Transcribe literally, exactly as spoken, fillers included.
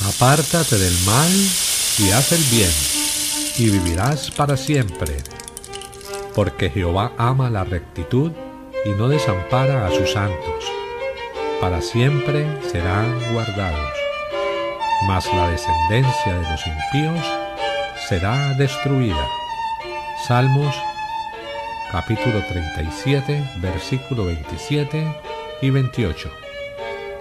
Apártate del mal y haz el bien, y vivirás para siempre, porque Jehová ama la rectitud y no desampara a sus santos. Para siempre serán guardados, mas la descendencia de los impíos será destruida. Salmos capítulo treinta y siete, versículo veintisiete y veintiocho.